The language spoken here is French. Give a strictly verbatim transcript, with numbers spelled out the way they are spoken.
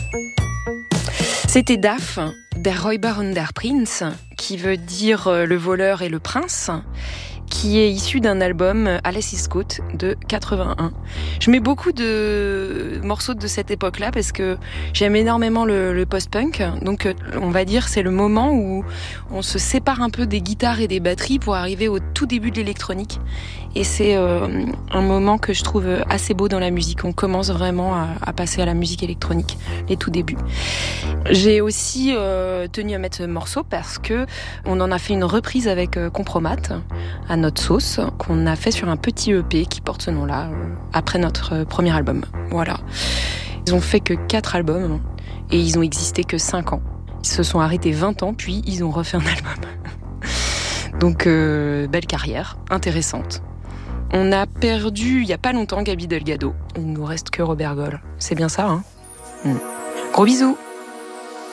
C'était Daf, Der Räuber und der Prinz, qui veut dire euh, le voleur et le prince, qui est issu d'un album Alles ist gut de quatre-vingt-un. Je mets beaucoup de morceaux de cette époque-là parce que j'aime énormément le, le post-punk. Donc on va dire c'est le moment où on se sépare un peu des guitares et des batteries pour arriver au tout début de l'électronique. Et c'est euh, un moment que je trouve assez beau dans la musique. On commence vraiment à, à passer à la musique électronique, les tout débuts. J'ai aussi euh, tenu à mettre ce morceau parce que on en a fait une reprise avec euh, Compromat à notre sauce, qu'on a fait sur un petit E P qui porte ce nom-là, euh, après notre euh, premier album. Voilà. Ils ont fait que quatre albums et ils ont existé que cinq ans. Ils se sont arrêtés vingt ans, puis ils ont refait un album. Donc, euh, belle carrière, intéressante. On a perdu, il n'y a pas longtemps, Gaby Delgado. Il ne nous reste que Robert Goll. C'est bien ça, hein ? mmh. Gros bisous.